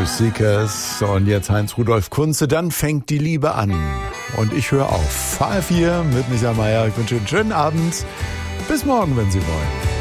Blues Seekers und jetzt Heinz-Rudolf Kunze, dann fängt die Liebe an. Und ich höre auf. HR4 mit Michael Mayer. Ich wünsche einen schönen Abend. Bis morgen, wenn Sie wollen.